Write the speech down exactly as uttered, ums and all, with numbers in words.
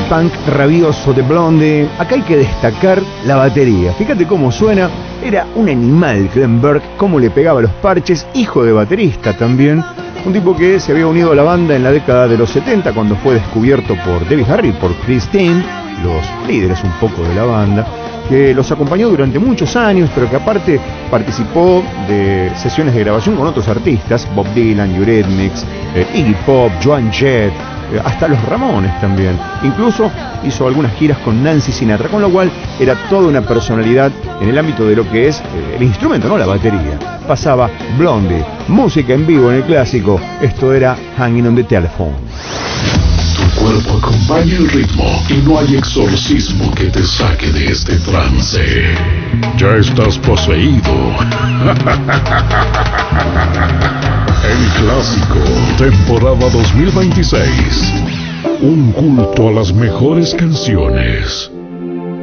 punk rabioso de Blondie. Acá hay que destacar la batería. Fíjate cómo suena. Era un animal Glenn Burke, cómo le pegaba los parches, hijo de baterista también. Un tipo que se había unido a la banda en la década de los setenta cuando fue descubierto por Debbie Harry y por Chris Steen, los líderes un poco de la banda, que los acompañó durante muchos años, pero que aparte participó de sesiones de grabación con otros artistas, Bob Dylan, Eurythmics, eh, Iggy Pop, Joan Jett, eh, hasta los Ramones también. Incluso hizo algunas giras con Nancy Sinatra, con lo cual era toda una personalidad en el ámbito de lo que es eh, el instrumento, no la batería. Pasaba Blondie, música en vivo en el clásico. Esto era Hanging on the Telephone. Tu cuerpo acompaña el ritmo y no hay exorcismo que te saque de este trance. Ya estás poseído. El clásico, temporada dos mil veintiséis. Un culto a las mejores canciones.